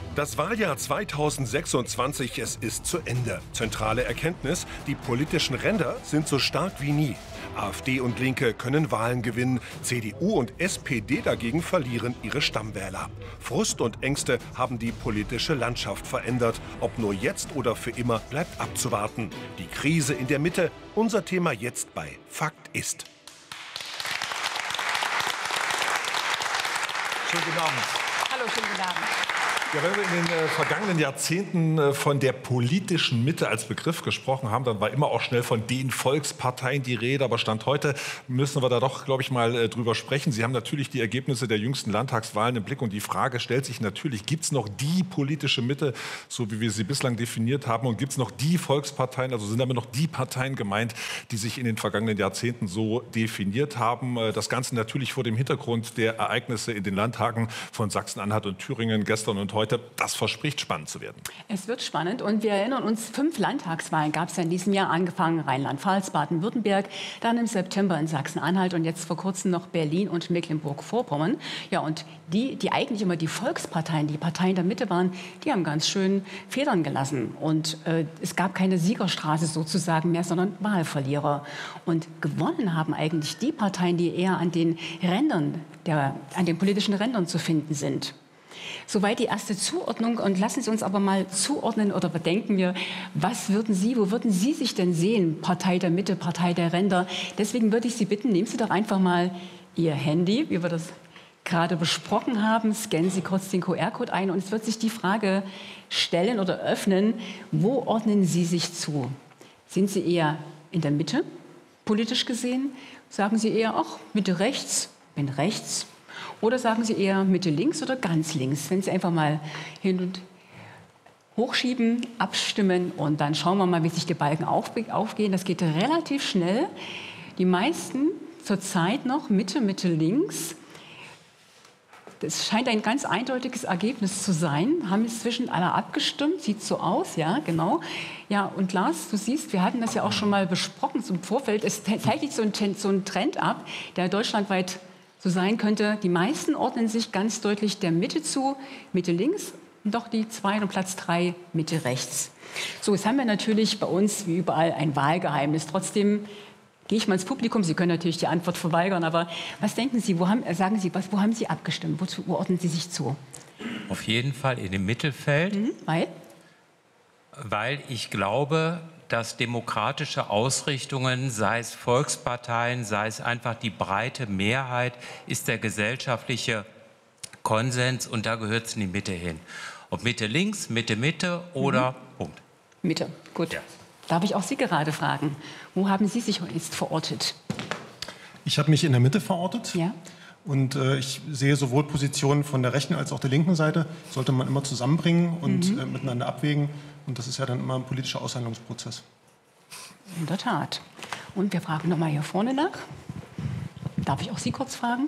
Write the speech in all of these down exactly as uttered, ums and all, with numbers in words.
Das Wahljahr zweitausendsechsundzwanzig, es ist zu Ende. Zentrale Erkenntnis, die politischen Ränder sind so stark wie nie. AfD und Linke können Wahlen gewinnen, C D U und S P D dagegen verlieren ihre Stammwähler. Frust und Ängste haben die politische Landschaft verändert. Ob nur jetzt oder für immer, bleibt abzuwarten. Die Krise in der Mitte, unser Thema jetzt bei Fakt ist. Schönen guten Abend. Hallo, schönen guten Abend. Ja, wenn wir in den äh, vergangenen Jahrzehnten äh, von der politischen Mitte als Begriff gesprochen haben, dann war immer auch schnell von den Volksparteien die Rede. Aber Stand heute müssen wir da doch, glaube ich, mal äh, drüber sprechen. Sie haben natürlich die Ergebnisse der jüngsten Landtagswahlen im Blick. Und die Frage stellt sich natürlich, gibt es noch die politische Mitte, so wie wir sie bislang definiert haben? Und gibt es noch die Volksparteien, also sind damit noch die Parteien gemeint, die sich in den vergangenen Jahrzehnten so definiert haben? Äh, das Ganze natürlich vor dem Hintergrund der Ereignisse in den Landtagen von Sachsen-Anhalt und Thüringen gestern und heute. Heute, das verspricht spannend zu werden. Es wird spannend und wir erinnern uns, fünf Landtagswahlen gab es ja in diesem Jahr, angefangen Rheinland-Pfalz, Baden-Württemberg, dann im September in Sachsen-Anhalt und jetzt vor kurzem noch Berlin und Mecklenburg-Vorpommern. Ja, und die, die eigentlich immer die Volksparteien, die Parteien der Mitte waren, die haben ganz schön Federn gelassen. Und äh, es gab keine Siegerstraße sozusagen mehr, sondern Wahlverlierer. Und gewonnen haben eigentlich die Parteien, die eher an den Rändern, der, an den politischen Rändern zu finden sind. Soweit die erste Zuordnung. Und lassen Sie uns aber mal zuordnen oder bedenken wir, was würden Sie, wo würden Sie sich denn sehen? Partei der Mitte, Partei der Ränder. Deswegen würde ich Sie bitten, nehmen Sie doch einfach mal Ihr Handy, wie wir das gerade besprochen haben, scannen Sie kurz den Q R-Code ein und es wird sich die Frage stellen oder öffnen, wo ordnen Sie sich zu? Sind Sie eher in der Mitte, politisch gesehen? Sagen Sie eher, ach, Mitte rechts, bin rechts? Oder sagen Sie eher Mitte links oder ganz links? Wenn Sie einfach mal hin und hochschieben, abstimmen und dann schauen wir mal, wie sich die Balken aufgehen. Das geht relativ schnell. Die meisten zurzeit noch Mitte, Mitte links. Das scheint ein ganz eindeutiges Ergebnis zu sein. Haben inzwischen alle abgestimmt, sieht so aus, ja, genau. Ja, und Lars, du siehst, wir hatten das ja auch schon mal besprochen im Vorfeld. Es zeigt sich so ein, so ein Trend ab, der deutschlandweit so sein könnte. Die meisten ordnen sich ganz deutlich der Mitte zu, Mitte links, und doch die zwei und Platz drei Mitte rechts. So, jetzt haben wir natürlich bei uns wie überall ein Wahlgeheimnis. Trotzdem gehe ich mal ins Publikum. Sie können natürlich die Antwort verweigern, aber was denken Sie, wo haben, sagen Sie, was, wo haben Sie abgestimmt? Wozu, wo ordnen Sie sich zu? Auf jeden Fall in dem Mittelfeld. Mhm, weil? Weil ich glaube, dass demokratische Ausrichtungen, sei es Volksparteien, sei es einfach die breite Mehrheit, ist der gesellschaftliche Konsens und da gehört es in die Mitte hin. Ob Mitte links, Mitte Mitte oder mhm. Punkt. Mitte, gut. Ja. Darf ich auch Sie gerade fragen, wo haben Sie sich jetzt verortet? Ich habe mich in der Mitte verortet. Ja. Und äh, ich sehe sowohl Positionen von der rechten als auch der linken Seite, sollte man immer zusammenbringen und mhm. äh, miteinander abwägen. Und das ist ja dann immer ein politischer Aushandlungsprozess. In der Tat. Und wir fragen noch mal hier vorne nach. Darf ich auch Sie kurz fragen?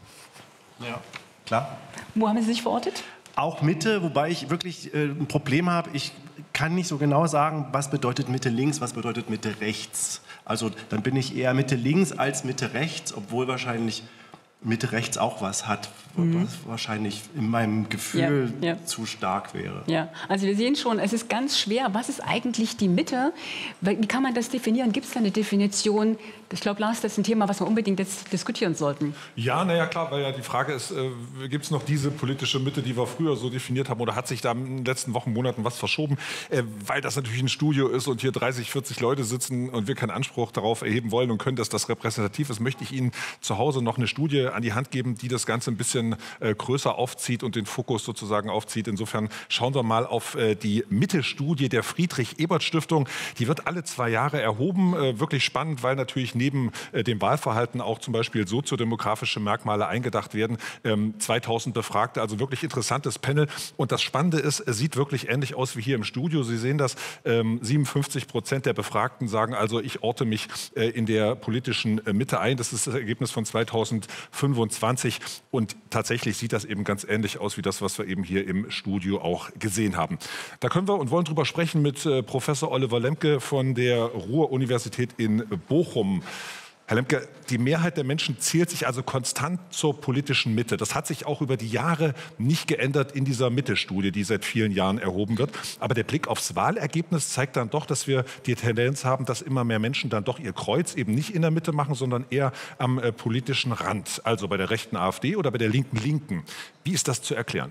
Ja, klar. Wo haben Sie sich verortet? Auch Mitte, wobei ich wirklich äh, ein Problem habe. Ich kann nicht so genau sagen, was bedeutet Mitte links, was bedeutet Mitte rechts. Also dann bin ich eher Mitte links als Mitte rechts, obwohl wahrscheinlich Mitte rechts auch was hat, mhm. was wahrscheinlich in meinem Gefühl ja, ja. zu stark wäre. Ja, also wir sehen schon, es ist ganz schwer. Was ist eigentlich die Mitte? Wie kann man das definieren? Gibt es da eine Definition? Ich glaube, Lars, das ist ein Thema, was wir unbedingt jetzt diskutieren sollten. Ja, naja, klar, weil ja die Frage ist, äh, gibt es noch diese politische Mitte, die wir früher so definiert haben, oder hat sich da in den letzten Wochen, Monaten was verschoben? Äh, weil das natürlich ein Studio ist und hier dreißig, vierzig Leute sitzen und wir keinen Anspruch darauf erheben wollen und können, dass das repräsentativ ist, möchte ich Ihnen zu Hause noch eine Studie an die Hand geben, die das Ganze ein bisschen äh, größer aufzieht und den Fokus sozusagen aufzieht. Insofern schauen wir mal auf äh, die Mitte-Studie der Friedrich-Ebert-Stiftung. Die wird alle zwei Jahre erhoben. Äh, wirklich spannend, weil natürlich neben äh, dem Wahlverhalten auch zum Beispiel soziodemografische Merkmale eingedacht werden. Ähm, zweitausend Befragte, also wirklich interessantes Panel. Und das Spannende ist, es sieht wirklich ähnlich aus wie hier im Studio. Sie sehen das, ähm, siebenundfünfzig Prozent der Befragten sagen also, ich orte mich äh, in der politischen äh, Mitte ein. Das ist das Ergebnis von zweitausendfünfundzwanzig. Und tatsächlich sieht das eben ganz ähnlich aus wie das, was wir eben hier im Studio auch gesehen haben. Da können wir und wollen drüber sprechen mit äh, Professor Oliver Lemke von der Ruhr-Universität in Bochum. Herr Lemke, die Mehrheit der Menschen zählt sich also konstant zur politischen Mitte. Das hat sich auch über die Jahre nicht geändert in dieser Mitte-Studie, die seit vielen Jahren erhoben wird. Aber der Blick aufs Wahlergebnis zeigt dann doch, dass wir die Tendenz haben, dass immer mehr Menschen dann doch ihr Kreuz eben nicht in der Mitte machen, sondern eher am äh, politischen Rand, also bei der rechten AfD oder bei der linken Linken. Wie ist das zu erklären?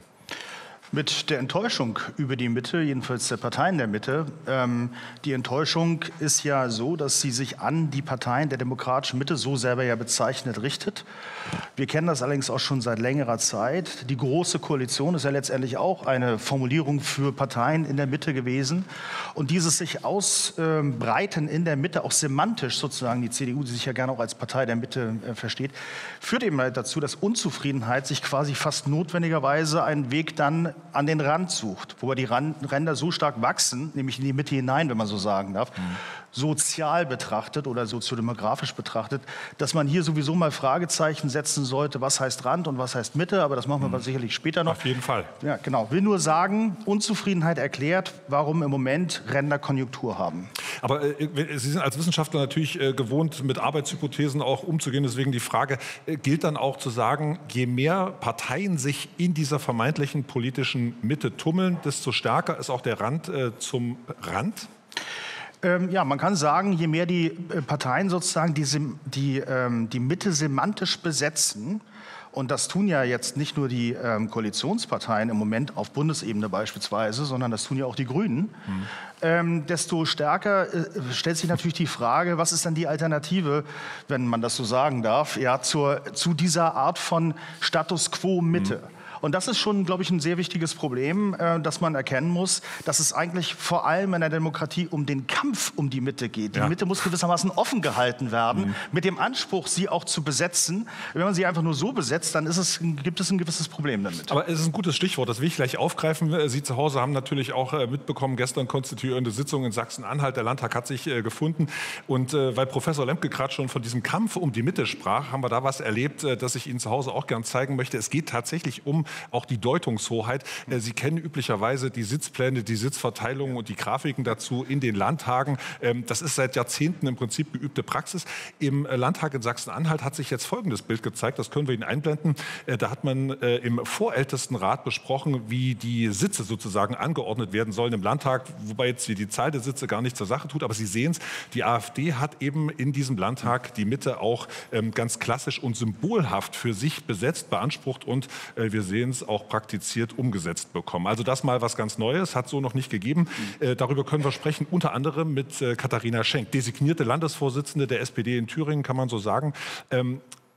Mit der Enttäuschung über die Mitte, jedenfalls der Parteien der Mitte. Ähm, die Enttäuschung ist ja so, dass sie sich an die Parteien der demokratischen Mitte, so selber ja bezeichnet, richtet. Wir kennen das allerdings auch schon seit längerer Zeit. Die Große Koalition ist ja letztendlich auch eine Formulierung für Parteien in der Mitte gewesen. Und dieses sich ausbreiten in der Mitte, auch semantisch sozusagen, die C D U, die sich ja gerne auch als Partei der Mitte äh, versteht, führt eben halt dazu, dass Unzufriedenheit sich quasi fast notwendigerweise einen Weg dann an den Rand sucht, wobei die Ränder so stark wachsen, nämlich in die Mitte hinein, wenn man so sagen darf, mhm. sozial betrachtet oder soziodemografisch betrachtet, dass man hier sowieso mal Fragezeichen setzen sollte, was heißt Rand und was heißt Mitte, aber das machen wir mhm. sicherlich später noch. Auf jeden Fall. Ja, genau. Will nur sagen, Unzufriedenheit erklärt, warum im Moment Ränder Konjunktur haben. Aber äh, Sie sind als Wissenschaftler natürlich äh, gewohnt, mit Arbeitshypothesen auch umzugehen. Deswegen die Frage, äh, gilt dann auch zu sagen, je mehr Parteien sich in dieser vermeintlichen politischen Mitte tummeln, desto stärker ist auch der Rand äh, zum Rand? Ähm, ja, man kann sagen, je mehr die äh, Parteien sozusagen die, die, ähm, die Mitte semantisch besetzen, und das tun ja jetzt nicht nur die ähm, Koalitionsparteien im Moment auf Bundesebene beispielsweise, sondern das tun ja auch die Grünen, mhm. ähm, desto stärker äh, stellt sich natürlich die Frage, was ist dann die Alternative, wenn man das so sagen darf, ja, zur, zu dieser Art von Status quo Mitte. Mhm. Und das ist schon, glaube ich, ein sehr wichtiges Problem, äh, das man erkennen muss, dass es eigentlich vor allem in der Demokratie um den Kampf um die Mitte geht. Die ja. Mitte muss gewissermaßen offen gehalten werden, mhm. mit dem Anspruch, sie auch zu besetzen. Wenn man sie einfach nur so besetzt, dann ist es, gibt es ein gewisses Problem damit. Aber es ist ein gutes Stichwort, das will ich gleich aufgreifen. Sie zu Hause haben natürlich auch mitbekommen, gestern konstituierende Sitzung in Sachsen-Anhalt. Der Landtag hat sich äh, gefunden. Und äh, weil Professor Lemke gerade schon von diesem Kampf um die Mitte sprach, haben wir da was erlebt, äh, das ich Ihnen zu Hause auch gern zeigen möchte. Es geht tatsächlich um auch die Deutungshoheit. Sie kennen üblicherweise die Sitzpläne, die Sitzverteilungen und die Grafiken dazu in den Landtagen. Das ist seit Jahrzehnten im Prinzip geübte Praxis. Im Landtag in Sachsen-Anhalt hat sich jetzt folgendes Bild gezeigt, das können wir Ihnen einblenden. Da hat man im Vorältestenrat besprochen, wie die Sitze sozusagen angeordnet werden sollen im Landtag, wobei jetzt die Zahl der Sitze gar nichts zur Sache tut. Aber Sie sehen es, die AfD hat eben in diesem Landtag die Mitte auch ganz klassisch und symbolhaft für sich besetzt, beansprucht und wir sehen es auch praktiziert umgesetzt bekommen. Also das mal was ganz Neues, hat so noch nicht gegeben. Äh, darüber können wir sprechen, unter anderem mit äh, Katharina Schenk, designierte Landesvorsitzende der S P D in Thüringen, kann man so sagen. Ähm,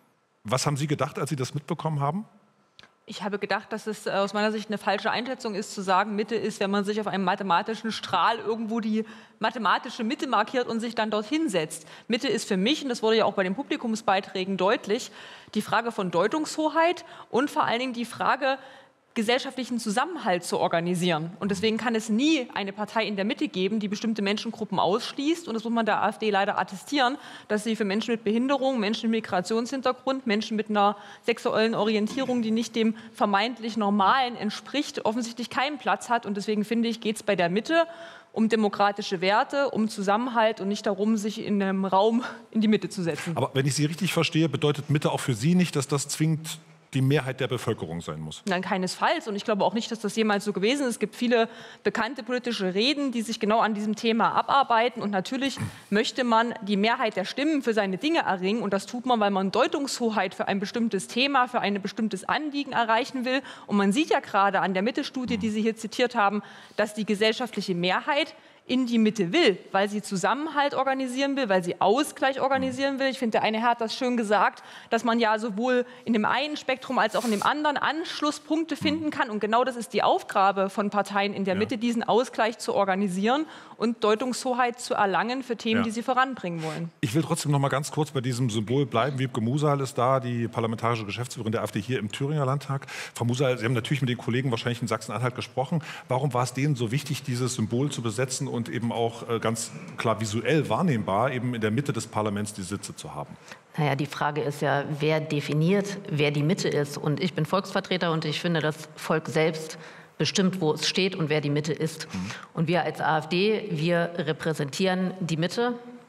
was haben Sie gedacht, als Sie das mitbekommen haben? Ich habe gedacht, dass es aus meiner Sicht eine falsche Einschätzung ist, zu sagen, Mitte ist, wenn man sich auf einem mathematischen Strahl irgendwo die mathematische Mitte markiert und sich dann dorthin setzt. Mitte ist für mich, und das wurde ja auch bei den Publikumsbeiträgen deutlich, die Frage von Deutungshoheit und vor allen Dingen die Frage, gesellschaftlichen Zusammenhalt zu organisieren. Und deswegen kann es nie eine Partei in der Mitte geben, die bestimmte Menschengruppen ausschließt. Und das muss man der AfD leider attestieren, dass sie für Menschen mit Behinderung, Menschen mit Migrationshintergrund, Menschen mit einer sexuellen Orientierung, die nicht dem vermeintlich Normalen entspricht, offensichtlich keinen Platz hat. Und deswegen finde ich, geht es bei der Mitte um demokratische Werte, um Zusammenhalt und nicht darum, sich in einem Raum in die Mitte zu setzen. Aber wenn ich Sie richtig verstehe, bedeutet Mitte auch für Sie nicht, dass das zwingend die Mehrheit der Bevölkerung sein muss? Nein, keinesfalls. Und ich glaube auch nicht, dass das jemals so gewesen ist. Es gibt viele bekannte politische Reden, die sich genau an diesem Thema abarbeiten. Und natürlich möchte man die Mehrheit der Stimmen für seine Dinge erringen. Und das tut man, weil man Deutungshoheit für ein bestimmtes Thema, für ein bestimmtes Anliegen erreichen will. Und man sieht ja gerade an der Mitte-Studie, die Sie hier zitiert haben, dass die gesellschaftliche Mehrheit in die Mitte will, weil sie Zusammenhalt organisieren will, weil sie Ausgleich organisieren will. Ich finde, der eine Herr hat das schön gesagt, dass man ja sowohl in dem einen Spektrum als auch in dem anderen Anschlusspunkte finden kann. Und genau das ist die Aufgabe von Parteien in der ja. Mitte, diesen Ausgleich zu organisieren und Deutungshoheit zu erlangen für Themen, ja. die sie voranbringen wollen. Ich will trotzdem noch mal ganz kurz bei diesem Symbol bleiben. Wiebke Musal ist da, die parlamentarische Geschäftsführerin der AfD hier im Thüringer Landtag. Frau Musal, Sie haben natürlich mit den Kollegen wahrscheinlich in Sachsen-Anhalt gesprochen. Warum war es denen so wichtig, dieses Symbol zu besetzen und eben auch äh, ganz klar visuell wahrnehmbar eben in der Mitte des Parlaments die Sitze zu haben? Naja, die Frage ist ja, wer definiert, wer die Mitte ist. Und ich bin Volksvertreter und ich finde, das Volk selbst bestimmt, wo es steht und wer die Mitte ist. Mhm. Und wir als AfD, wir repräsentieren die Mitte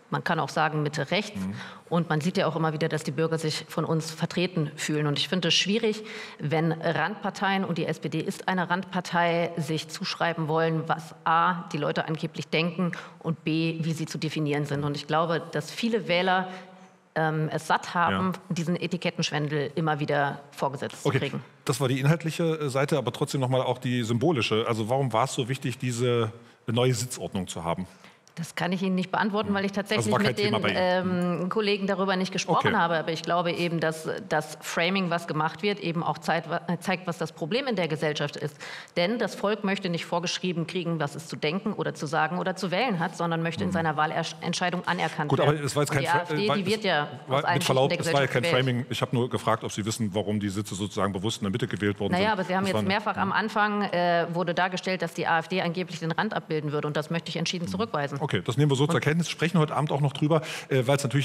Man kann auch sagen Mitte rechts. Mhm. Und man sieht ja auch immer wieder, dass die Bürger sich von uns vertreten fühlen. Und ich finde es schwierig, wenn Randparteien, und die S P D ist eine Randpartei, sich zuschreiben wollen, was A, die Leute angeblich denken und B, wie sie zu definieren sind. Und ich glaube, dass viele Wähler ähm, es satt haben, ja. diesen Etikettenschwindel immer wieder vorgesetzt okay. zu kriegen. Das war die inhaltliche Seite, aber trotzdem noch mal auch die symbolische. Also warum war es so wichtig, diese neue Sitzordnung zu haben? Das kann ich Ihnen nicht beantworten, weil ich tatsächlich also mit den ähm, Kollegen darüber nicht gesprochen okay. habe. Aber ich glaube eben, dass das Framing, was gemacht wird, eben auch zeigt, was das Problem in der Gesellschaft ist. Denn das Volk möchte nicht vorgeschrieben kriegen, was es zu denken oder zu sagen oder zu wählen hat, sondern möchte in seiner Wahlentscheidung anerkannt Gut, werden. Aber es war jetzt kein die AfD, die wird ja war, aus allen mit Verlaub, der es war ja kein gewählt. Framing. Ich habe nur gefragt, ob Sie wissen, warum die Sitze sozusagen bewusst in der Mitte gewählt worden naja, sind. aber Sie haben das jetzt waren, mehrfach ja. am Anfang äh, wurde dargestellt, dass die AfD angeblich den Rand abbilden würde. Und das möchte ich entschieden zurückweisen. Okay, das nehmen wir so zur Kenntnis, sprechen heute Abend auch noch drüber, äh, weil es natürlich